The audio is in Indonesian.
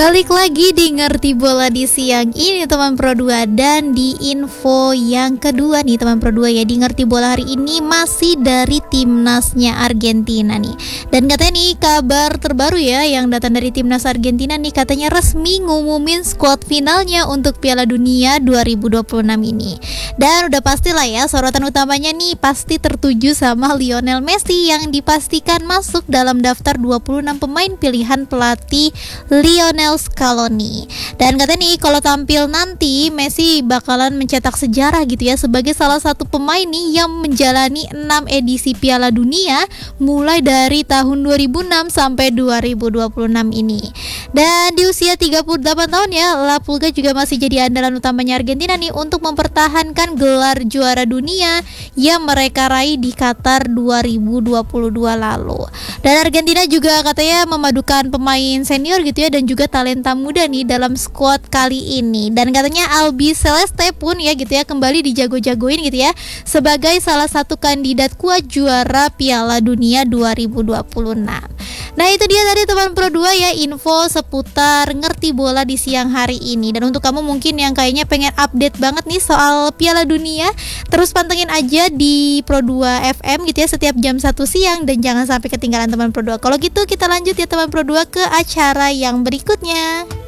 Balik lagi di Ngerti Bola di siang ini teman Pro 2. Dan di info yang kedua nih teman Pro 2 ya, di Ngerti Bola hari ini masih dari timnasnya Argentina nih. Dan katanya nih kabar terbaru ya yang datang dari timnas Argentina nih, katanya resmi ngumumin skuad finalnya untuk Piala Dunia 2026 ini. Dan udah pastilah ya, sorotan utamanya nih pasti tertuju sama Lionel Messi yang dipastikan masuk dalam daftar 26 pemain pilihan pelatih Lionel Scaloni. Dan katanya nih kalau tampil nanti Messi bakalan mencetak sejarah gitu ya, sebagai salah satu pemain nih yang menjalani 6 edisi Piala Dunia mulai dari tahun 2006 sampai 2026 ini. Dan di usia 38 tahun ya, La Pulga juga masih jadi andalan utamanya Argentina nih untuk mempertahankan gelar juara dunia yang mereka raih di Qatar 2022 lalu. Dan Argentina juga katanya memadukan pemain senior gitu ya dan juga talenta muda nih dalam skuad kali ini. Dan katanya Albi Celeste pun ya gitu ya kembali dijago-jagoin gitu ya sebagai salah satu kandidat kuat juara Piala Dunia 2026. Nah itu dia tadi teman Pro 2 ya, info seputar Ngerti Bola di siang hari ini. Dan untuk kamu mungkin yang kayaknya pengen update banget nih soal Piala Dunia, terus pantengin aja di Pro 2 FM gitu ya setiap jam 1 siang. Dan jangan sampai ketinggalan teman Pro 2. Kalau gitu kita lanjut ya teman Pro 2 ke acara yang berikutnya.